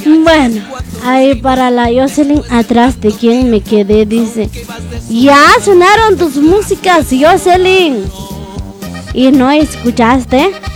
Bueno, ahí para la Jocelyn, atrás de quien me quedé, dice: ya sonaron tus músicas, Jocelyn. ¿Y no escuchaste?